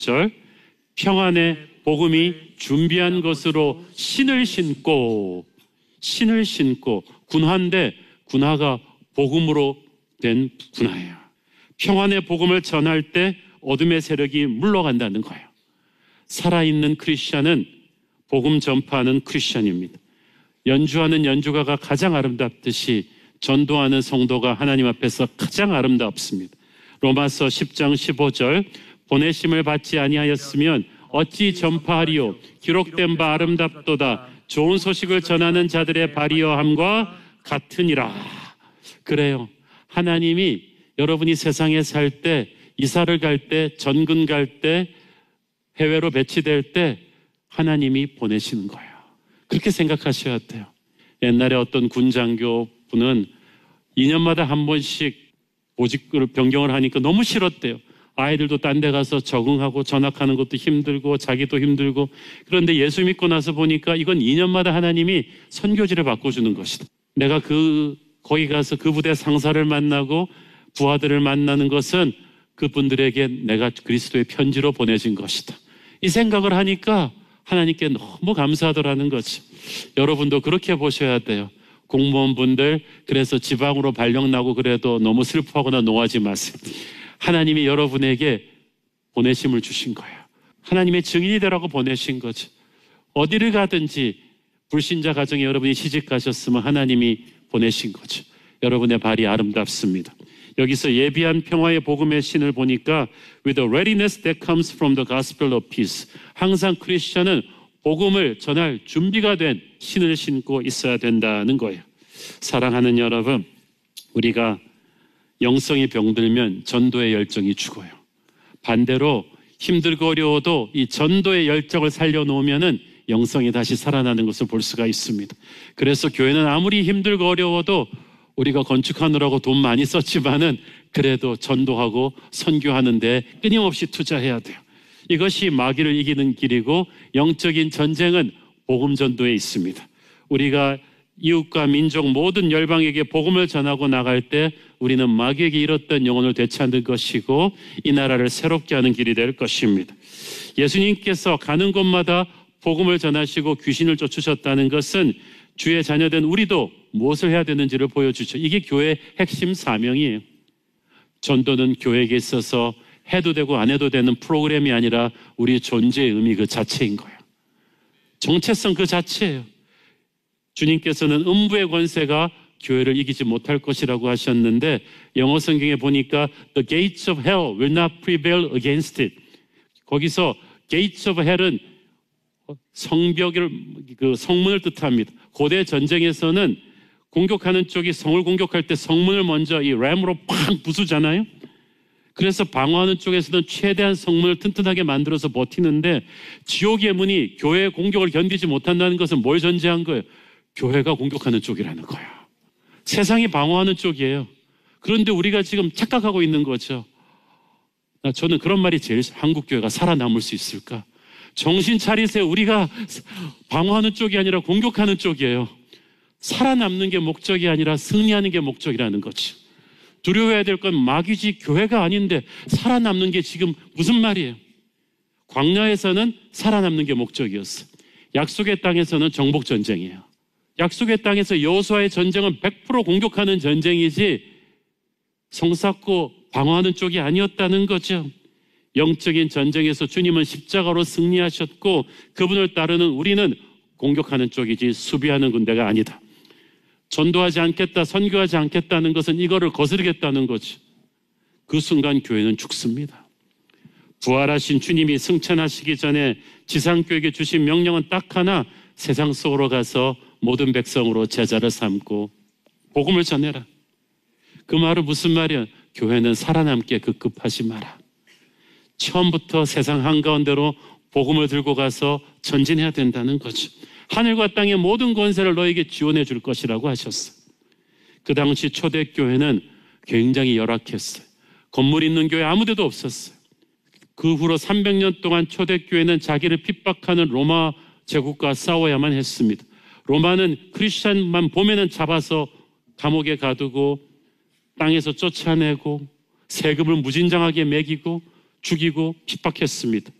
절 평안의 복음이 준비한 것으로 신을 신고 군화인데 군화가 복음으로 된 군화예요. 평안의 복음을 전할 때 어둠의 세력이 물러간다는 거예요. 살아있는 크리스천은 복음 전파하는 크리스천입니다. 연주하는 연주가가 가장 아름답듯이 전도하는 성도가 하나님 앞에서 가장 아름답습니다. 로마서 10장 15절 보내심을 받지 아니하였으면 어찌 전파하리요 기록된 바 아름답도다 좋은 소식을 전하는 자들의 발이여함과 같으니라. 그래요. 하나님이 여러분이 세상에 살 때, 이사를 갈 때, 전근 갈 때, 해외로 배치될 때 하나님이 보내시는 거예요. 그렇게 생각하셔야 돼요. 옛날에 어떤 군장교 분은 2년마다 한 번씩 보직을 변경을 하니까 너무 싫었대요. 아이들도 딴 데 가서 적응하고 전학하는 것도 힘들고 자기도 힘들고. 그런데 예수 믿고 나서 보니까 이건 2년마다 하나님이 선교지를 바꿔주는 것이다. 내가 거기 가서 그 부대 상사를 만나고 부하들을 만나는 것은 그분들에게 내가 그리스도의 편지로 보내진 것이다. 이 생각을 하니까 하나님께 너무 감사하더라는 거지. 여러분도 그렇게 보셔야 돼요. 공무원분들 그래서 지방으로 발령나고 그래도 너무 슬퍼하거나 노하지 마세요. 하나님이 여러분에게 보내심을 주신 거예요. 하나님의 증인이 되라고 보내신 거죠. 어디를 가든지 불신자 가정에 여러분이 시집 가셨으면 하나님이 보내신 거죠. 여러분의 발이 아름답습니다. 여기서 예비한 평화의 복음의 신을 보니까 with the readiness that comes from the gospel of peace. 항상 크리스천은 복음을 전할 준비가 된 신을 신고 있어야 된다는 거예요. 사랑하는 여러분, 우리가 영성이 병들면 전도의 열정이 죽어요. 반대로 힘들고 어려워도 이 전도의 열정을 살려놓으면은 영성이 다시 살아나는 것을 볼 수가 있습니다. 그래서 교회는 아무리 힘들고 어려워도 우리가 건축하느라고 돈 많이 썼지만은 그래도 전도하고 선교하는 데 끊임없이 투자해야 돼요. 이것이 마귀를 이기는 길이고 영적인 전쟁은 복음 전도에 있습니다. 우리가 이웃과 민족 모든 열방에게 복음을 전하고 나갈 때 우리는 마귀에게 잃었던 영혼을 되찾는 것이고 이 나라를 새롭게 하는 길이 될 것입니다. 예수님께서 가는 곳마다 복음을 전하시고 귀신을 쫓으셨다는 것은 주의 자녀된 우리도 무엇을 해야 되는지를 보여주죠. 이게 교회의 핵심 사명이에요. 전도는 교회에게 있어서 해도 되고 안 해도 되는 프로그램이 아니라 우리 존재의 의미 그 자체인 거예요. 정체성 그 자체예요. 주님께서는 음부의 권세가 교회를 이기지 못할 것이라고 하셨는데 영어 성경에 보니까 The gates of hell will not prevail against it. 거기서 gates of hell은 성문을 뜻합니다. 고대 전쟁에서는 공격하는 쪽이 성을 공격할 때 성문을 먼저 이 램으로 팍 부수잖아요. 그래서 방어하는 쪽에서는 최대한 성문을 튼튼하게 만들어서 버티는데 지옥의 문이 교회의 공격을 견디지 못한다는 것은 뭘 전제한 거예요? 교회가 공격하는 쪽이라는 거예요. 세상이 방어하는 쪽이에요. 그런데 우리가 지금 착각하고 있는 거죠. 저는 그런 말이 제일 한국교회가 살아남을 수 있을까? 정신 차리세요. 우리가 방어하는 쪽이 아니라 공격하는 쪽이에요. 살아남는 게 목적이 아니라 승리하는 게 목적이라는 거죠. 두려워해야 될 건 마귀지 교회가 아닌데 살아남는 게 지금 무슨 말이에요? 광야에서는 살아남는 게 목적이었어요. 약속의 땅에서는 정복전쟁이에요. 약속의 땅에서 여호수아의 전쟁은 100% 공격하는 전쟁이지 성 쌓고 방어하는 쪽이 아니었다는 거죠. 영적인 전쟁에서 주님은 십자가로 승리하셨고 그분을 따르는 우리는 공격하는 쪽이지 수비하는 군대가 아니다. 전도하지 않겠다, 선교하지 않겠다는 것은 이거를 거스르겠다는 거죠. 그 순간 교회는 죽습니다. 부활하신 주님이 승천하시기 전에 지상교회에게 주신 명령은 딱 하나, 세상 속으로 가서 모든 백성으로 제자를 삼고 복음을 전해라. 그 말은 무슨 말이야? 교회는 살아남기에 급급하지 마라. 처음부터 세상 한가운데로 복음을 들고 가서 전진해야 된다는 거죠. 하늘과 땅의 모든 권세를 너에게 지원해 줄 것이라고 하셨어요. 그 당시 초대교회는 굉장히 열악했어요. 건물 있는 교회 아무 데도 없었어요. 그 후로 300년 동안 초대교회는 자기를 핍박하는 로마 제국과 싸워야만 했습니다. 로마는 크리스찬만 보면은 잡아서 감옥에 가두고 땅에서 쫓아내고 세금을 무진장하게 매기고 죽이고 핍박했습니다.